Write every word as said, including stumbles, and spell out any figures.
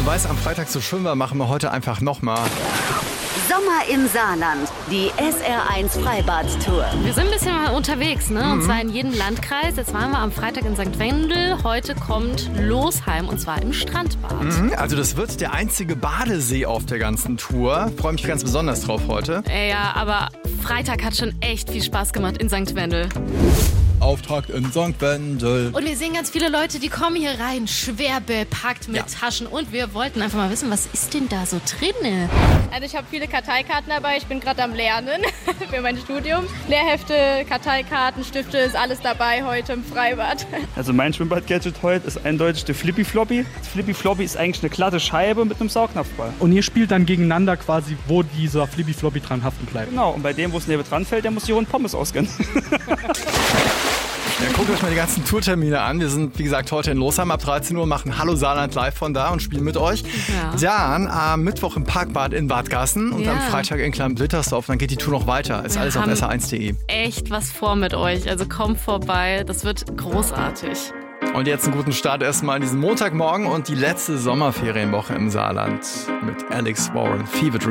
Und weil es am Freitag so schön war, machen wir heute einfach nochmal. Sommer im Saarland, die S R eins Freibad-Tour. Wir sind ein bisschen mal unterwegs, ne? Und zwar in jedem Landkreis. Jetzt waren wir am Freitag in Sankt Wendel. Heute kommt Losheim und zwar im Strandbad. Mhm, also das wird der einzige Badesee auf der ganzen Tour. Freue mich ganz besonders drauf heute. Äh, ja, aber Freitag hat schon echt viel Spaß gemacht in Sankt Wendel. Auftakt in Sankt Wendel. Und wir sehen ganz viele Leute, die kommen hier rein, schwer bepackt mit Ja. Taschen. Und wir wollten einfach mal wissen, was ist denn da so drin? Also ich habe viele Karteikarten dabei. Ich bin gerade am Lernen für mein Studium. Lehrhefte, Karteikarten, Stifte, ist alles dabei heute im Freibad. Also mein Schwimmbad-Gadget heute ist eindeutig der Flippy Floppy. Das Flippy Floppy ist eigentlich eine glatte Scheibe mit einem Saugnapfball. Und ihr spielt dann gegeneinander quasi, wo dieser Flippy Floppy dran haften bleibt. Genau, und bei dem, wo es neben dran fällt, der muss hier einen Pommes auskennen. Ja, guckt euch mal die ganzen Tourtermine an. Wir sind, wie gesagt, heute in Losheim ab dreizehn Uhr, machen Hallo Saarland live von da und spielen mit euch. Ja. Dann am Mittwoch im Parkbad in Bad Gassen und Ja. am Freitag in Klein-Blittersdorf. Dann geht die Tour noch weiter. Ist Wir alles auf haben S R eins punkt de. Echt was vor mit euch. Also kommt vorbei. Das wird großartig. Und jetzt einen guten Start erstmal in diesen Montagmorgen und die letzte Sommerferienwoche im Saarland mit Alex Warren, Fever Dream.